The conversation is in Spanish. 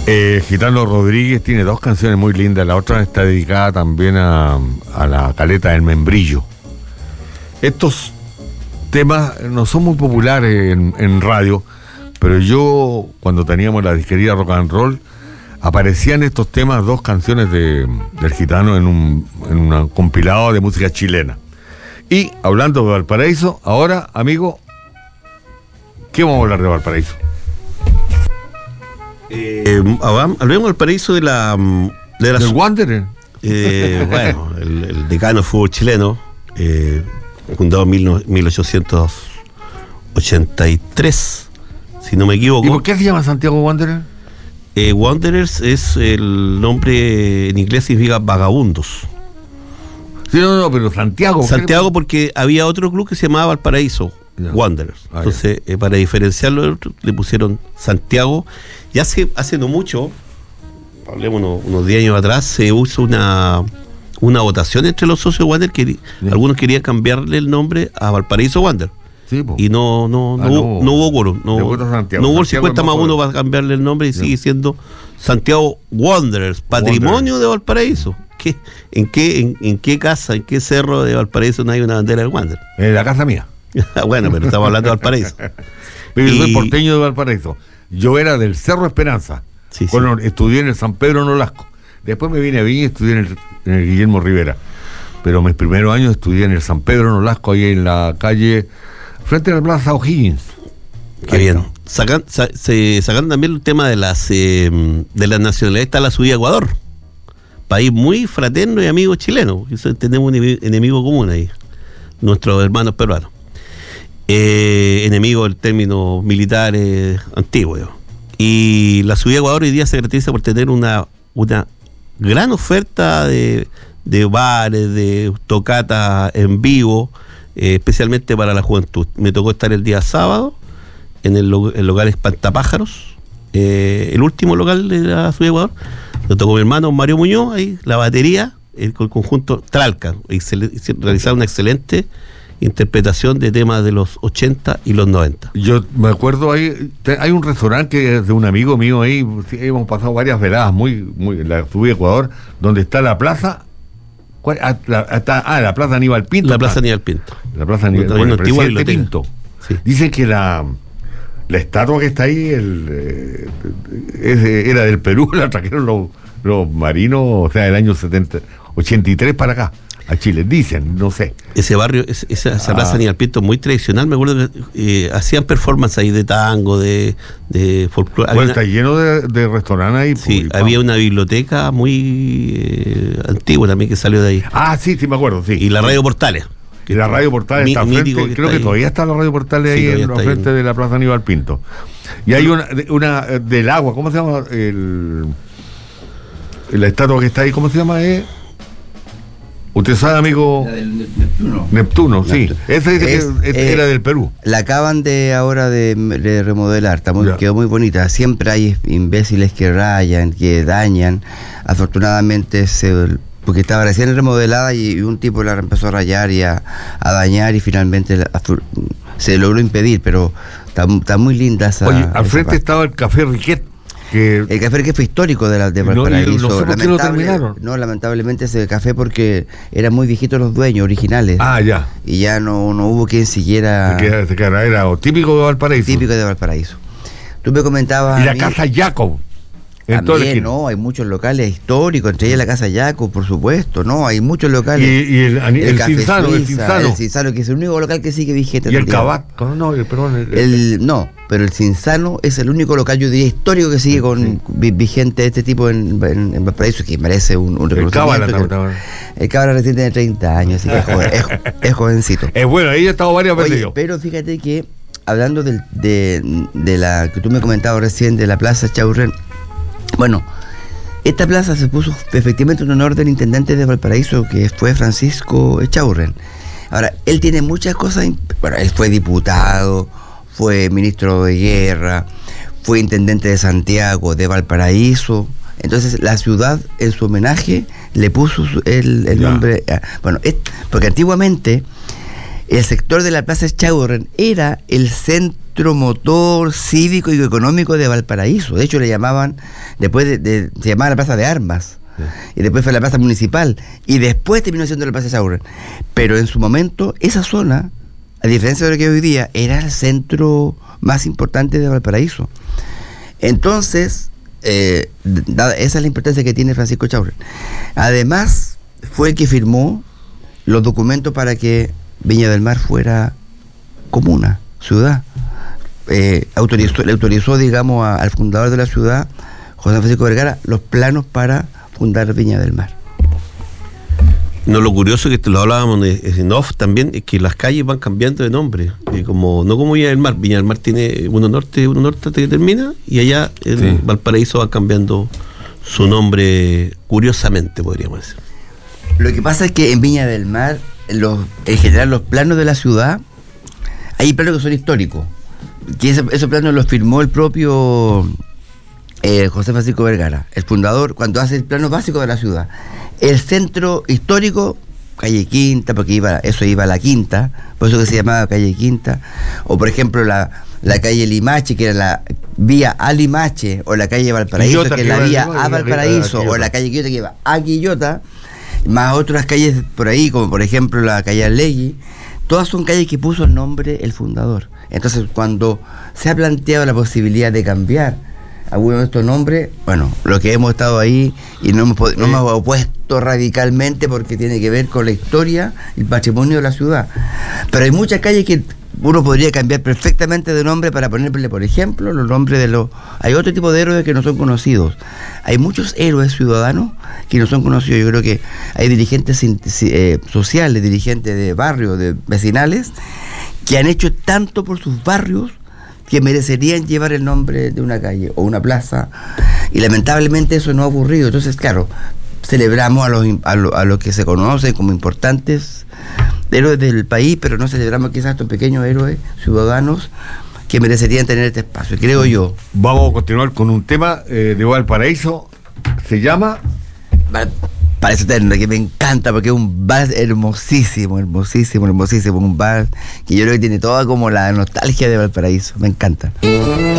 Gitano Rodríguez tiene dos canciones muy lindas. La otra está dedicada también a la caleta del Membrillo. Estos temas no son muy populares en radio, pero yo, cuando teníamos la disquería Rock and Roll, aparecían estos temas, dos canciones del Gitano en un compilado de música chilena. Y hablando de Valparaíso, ahora, amigo, ¿qué vamos a hablar de Valparaíso? Hablemos del Valparaíso del Wanderer. Bueno, el decano del fútbol chileno, fundado en 1883, si no me equivoco. ¿Y por qué se llama Santiago Wanderer? Wanderers es el nombre en inglés, significa vagabundos. Sí, no, pero Santiago. Santiago porque había otro club que se llamaba Valparaíso, ya. Wanderers. Entonces, para diferenciarlo, le pusieron Santiago. Y hace no mucho, hablemos unos 10 años atrás, se hizo una votación entre los socios de Wanderers que algunos querían cambiarle el nombre a Valparaíso Wanderers. Sí, y no hubo quórum. No hubo el 50+1 para cambiarle el nombre y sigue siendo Santiago Wanderers, patrimonio de Valparaíso. ¿En qué casa, en qué cerro de Valparaíso no hay una bandera del Wanderers? En la casa mía. Bueno, pero estamos hablando de Valparaíso. Pero yo soy porteño de Valparaíso. Yo era del Cerro Esperanza. Sí. Estudié en el San Pedro Nolasco. Después me vine a Viña y estudié en el Guillermo Rivera. Pero mis primeros años estudié en el San Pedro Nolasco, ahí en la calle, frente a la Plaza O'Higgins. Qué bien. Sacando también el tema de las nacionalidades, está la subida a Ecuador. País muy fraterno y amigo chileno. Tenemos un enemigo común ahí, nuestros hermanos peruanos. Enemigo del término militar antiguo. Y la subida a Ecuador hoy día se caracteriza por tener una gran oferta de bares, de tocatas en vivo, especialmente para la juventud. Me tocó estar el día sábado en el local Espantapájaros, el último local de la subida a Ecuador. Lo tocó mi hermano Mario Muñoz, ahí la batería, el conjunto Tralca, realizaron una excelente interpretación de temas de los 80 y los 90. Yo me acuerdo, hay un restaurante que es de un amigo mío ahí, hemos pasado varias veladas muy la subida a Ecuador, donde está la plaza. La plaza Aníbal Pinto. La plaza Aníbal Pinto. La plaza Aníbal Pinto. Sí. Dicen que la estatua que está ahí era del Perú, la trajeron los marinos, o sea, del año 83 para acá, a Chile, dicen, no sé. Ese barrio, esa plaza Aníbal Pinto muy tradicional, me acuerdo que hacían performance ahí de tango, de folclore. Bueno, está lleno de restaurantes ahí. Sí, había una biblioteca muy antigua también que salió de ahí. Sí, me acuerdo, sí. Y la Radio Portales. Y la Radio Portales está frente, creo que todavía está la Radio Portales ahí en frente de la plaza Aníbal Pinto. Y hay una del agua, ¿cómo se llama? La estatua que está ahí, ¿cómo se llama? Usted sabe, amigo. La del Neptuno. Neptuno, sí. Esa era del Perú. La acaban de remodelar, quedó muy bonita. Siempre hay imbéciles que rayan, que dañan. Afortunadamente porque estaba recién remodelada y un tipo la empezó a rayar y a dañar y finalmente se logró impedir, pero está muy linda esa. Oye, al frente estaba el Café Riquet. El Café Riquet fue histórico de Valparaíso. No sé por qué lo terminaron. No, lamentablemente ese café porque eran muy viejitos los dueños originales. Ya. Y ya no hubo quien siguiera. Era típico de Valparaíso. Típico de Valparaíso. Tú me comentabas. Y la Casa Jacob. También, hay muchos locales históricos, entre ellas la Casa Jaco, por supuesto, hay muchos locales. Y el Cinzano, el Cinzano, que es el único local que sigue vigente. Y el Cabat, pero el Cinzano es el único local, yo diría, histórico que sigue vigente de este tipo en Valparaíso, que merece un reconocimiento. El Cabra recién tiene 30 años, así que es jovencito. Es bueno, ahí he estado varias veces yo. Pero fíjate que, hablando de la que tú me comentabas recién, de la Plaza Chaurren. Bueno, esta plaza se puso efectivamente en honor del intendente de Valparaíso, que fue Francisco Echaurren. Ahora, él tiene muchas cosas. Bueno, él fue diputado, fue ministro de guerra, fue intendente de Santiago, de Valparaíso. Entonces, la ciudad, en su homenaje, le puso el nombre. Porque antiguamente el sector de la Plaza Echaurren era el centro centro motor, cívico y económico de Valparaíso. De hecho, le llamaban, después se llamaba la Plaza de Armas. Y después fue la plaza municipal. Y después terminó siendo la Plaza Chaurren. Pero en su momento, esa zona, a diferencia de lo que hoy día, era el centro más importante de Valparaíso. Entonces, esa es la importancia que tiene Francisco Chaurren. Además, fue el que firmó los documentos para que Viña del Mar fuera comuna, ciudad. Le autorizó, digamos, al fundador de la ciudad, José Francisco Vergara, los planos para fundar Viña del Mar. No, lo curioso que te lo hablábamos en off también, es que las calles van cambiando de nombre, no como Viña del Mar. Viña del Mar tiene uno norte hasta que termina, y allá en Valparaíso va cambiando su nombre curiosamente, podríamos decir. Lo que pasa es que en Viña del Mar, en general los planos de la ciudad, hay planos que son históricos, que esos planos los firmó el propio José Francisco Vergara, el fundador, cuando hace el plano básico de la ciudad. El centro histórico, calle Quinta, porque eso iba a la Quinta, por eso que se llamaba calle Quinta, o por ejemplo la calle Limache, que era la vía a Limache, o la calle Valparaíso, que es la vía a Valparaíso, o la calle Quillota, que iba a Quillota, más otras calles por ahí, como por ejemplo la calle Allegui. Todas son calles que puso el nombre el fundador. Entonces, cuando se ha planteado la posibilidad de cambiar alguno de estos nombres, bueno, lo que hemos estado ahí y no hemos opuesto radicalmente, porque tiene que ver con la historia y el patrimonio de la ciudad. Pero hay muchas calles que uno podría cambiar perfectamente de nombre para ponerle, por ejemplo, los nombres de los... Hay otro tipo de héroes que no son conocidos. Hay muchos héroes ciudadanos que no son conocidos. Yo creo que hay dirigentes sociales, dirigentes de barrios, de vecinales, que han hecho tanto por sus barrios que merecerían llevar el nombre de una calle o una plaza, y lamentablemente eso no ha ocurrido. Entonces, claro, celebramos a los que se conocen como importantes héroes del país, pero no celebramos quizás estos pequeños héroes ciudadanos que merecerían tener este espacio, creo yo. Vamos a continuar con un tema de Valparaíso, se llama Paraíso Eterno, que me encanta porque es un bar hermosísimo, un bar que yo creo que tiene toda como la nostalgia de Valparaíso, me encanta.